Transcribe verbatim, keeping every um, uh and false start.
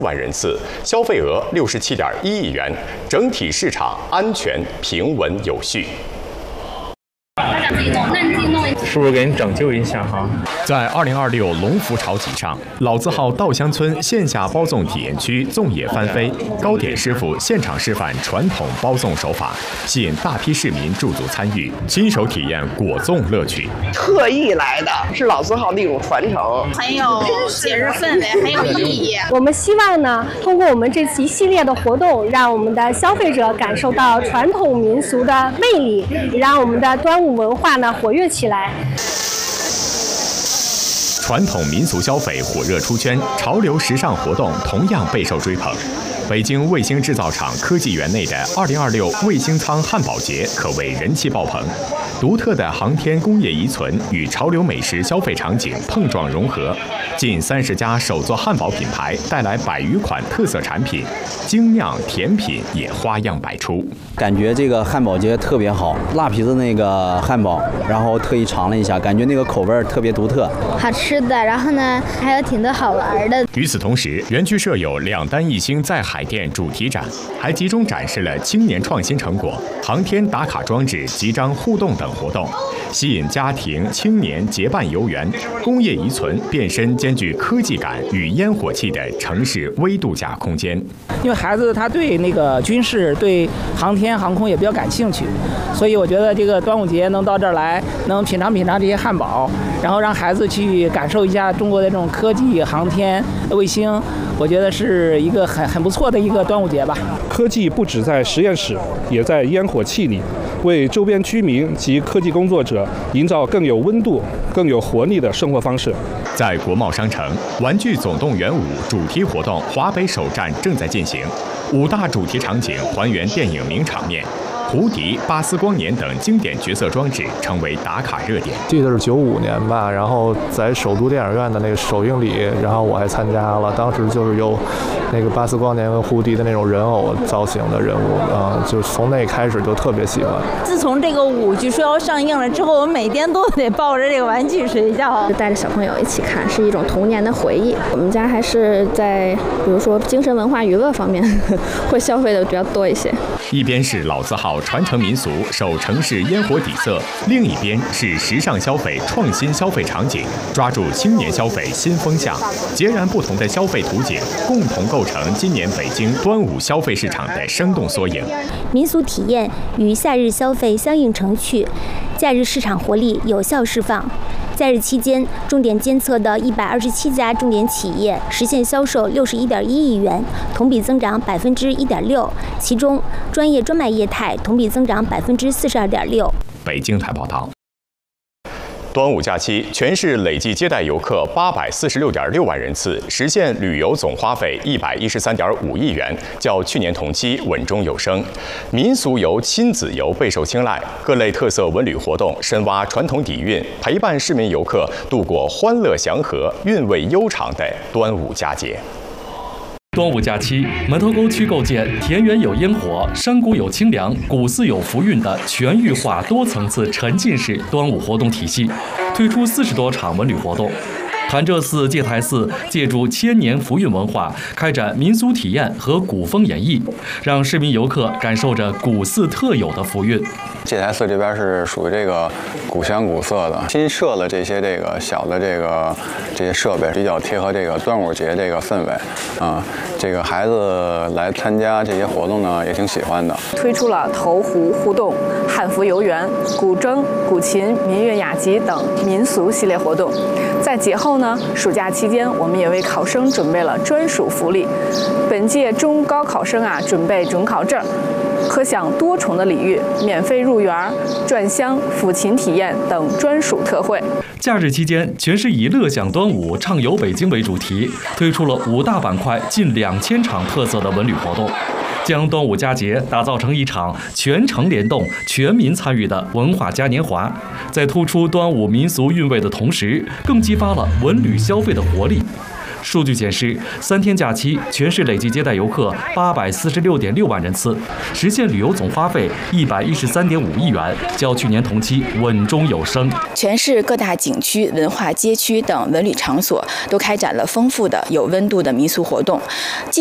万人次，消费额六十七点一亿元，整体市场安全、平稳、有序。 他想自己弄，那你自己弄一下， 是不是给你拯救一下哈？ 在二零二六龙福潮集上，老字号稻香村线下包粽体验区粽野翻飞，糕点师傅现场示范传统包粽手法，吸引大批市民驻足参与，亲手体验果粽乐趣。 特意来的，是老字号的一种传承， 很有节日氛围，很有意义。 我们希望呢，通过我们这一系列的活动，让我们的消费者感受到传统民俗的魅力，也让我们的端午文化呢活跃起来。 传统民俗消费火热出圈，潮流时尚活动同样备受追捧。北京卫星制造厂科技园内的二零二六卫星舱汉堡节可谓人气爆棚，独特的航天工业遗存与潮流美食消费场景碰撞融合，近三十家手作汉堡品牌带来百余款特色产品，精酿甜品也花样百出。 感觉这个汉堡节特别好，辣皮子那个汉堡，然后特意尝了一下，感觉那个口味特别独特， 好吃的，然后呢还有挺多好玩的。 与此同时，园区设有两单一星在海淀主题展，还集中展示了青年创新成果、航天打卡装置、集章互动等活动，吸引家庭、青年结伴游园。工业遗存变身兼具科技感与烟火气的城市微度假空间。 因为孩子他对那个军事、对航天航空也比较感兴趣，所以我觉得这个端午节能到这儿来，能品尝品尝这些汉堡，然后让孩子去感受一下中国的这种科技、航天、卫星，我觉得是一个很很不错的一个端午节吧。 科技不只在实验室，也在烟火气里，为周边居民及科技工作者营造更有温度、更有活力的生活方式。 在国贸商城，玩具总动员五主题活动华北首站正在进行，五大主题场景还原电影名场面。胡迪、巴斯光年等经典角色装置成为打卡热点。 记得是九五年吧，然后在首都电影院的那个首映礼，然后我还参加了。当时就是有那个巴斯光年和胡迪的那种人偶造型的人物啊、呃，就从那开始就特别喜欢。 自从这个舞剧说要上映了之后，我每天都得抱着这个玩具睡觉， 带着小朋友一起看，是一种童年的回忆。我们家还是在比如说精神文化娱乐方面会消费的比较多一些。 一边是老字号传承民俗，守城市烟火底色；另一边是时尚消费、创新消费场景，抓住青年消费新风向。截然不同的消费图景，共同构成今年北京端午消费市场的生动缩影。 民俗体验与夏日消费相映成趣，假日市场活力有效释放。假日期间，重点监测的一百二十七家重点企业实现销售六十一点一亿元，同比增长百分之一点六。其中，专业专卖业态同比增长百分之四十二点六。 北京台报道。端午假期，全市累计接待游客八百四十六点六万人次，实现旅游总花费一百一十三点五亿元，较去年同期稳中有升。民俗游、亲子游备受青睐，各类特色文旅活动深挖传统底蕴，陪伴市民游客度过欢乐祥和、韵味悠长的端午佳节。 端午假期，门头沟区构建田园有烟火、山谷有清凉、古寺有福运的全域化多层次沉浸式端午活动体系，推出四十多场文旅活动。潭柘寺戒台寺借助千年福运文化，开展民俗体验和古风演绎，让市民游客感受着古寺特有的福运。 戒台寺这边是属于这个古香古色的，新设了这些这个小的这个这些设备，比较贴合这个端午节这个氛围啊。这个孩子来参加这些活动呢，也挺喜欢的。 推出了投壶互动、汉服游园、古筝、古琴、民乐雅集等民俗系列活动。在节后呢，暑假期间，我们也为考生准备了专属福利。本届中高考生啊，准备准考证，可享多重的礼遇，免费入园、转箱、抚琴体验等专属特惠。 假日期间，全市以乐享端午、畅游北京为主题，推出了五大板块近两千场特色的文旅活动，将端午佳节打造成一场全城联动、全民参与的文化嘉年华。在突出端午民俗韵味的同时，更激发了文旅消费的活力。 数据显示，三天假期，全市累计接待游客八百四十六点六万人次，实现旅游总花费一百一十三点五亿元，较去年同期稳中有升。 全市各大景区、文化街区等文旅场所都开展了丰富的有温度的民俗活动。